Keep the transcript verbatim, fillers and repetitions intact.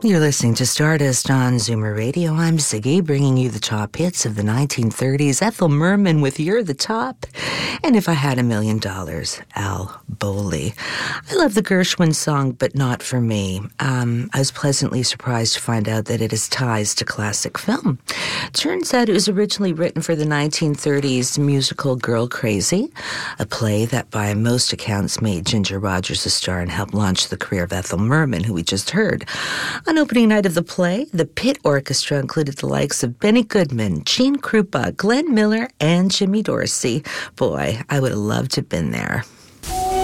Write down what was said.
You're listening to Stardust on Zoomer Radio. I'm Ziggy, bringing you the top hits of the nineteen thirties. Ethel Merman with You're the Top. And If I Had a Million Dollars, Al Bowley. I love the Gershwin song, but not for me. Um, I was pleasantly surprised to find out that it has ties to classic film. Turns out it was originally written for the nineteen thirties musical Girl Crazy, a play that by most accounts made Ginger Rogers a star and helped launch the career of Ethel Merman, who we just heard. On opening night of the play, the pit orchestra included the likes of Benny Goodman, Gene Krupa, Glenn Miller, and Jimmy Dorsey. Boy, I would have loved to have been there.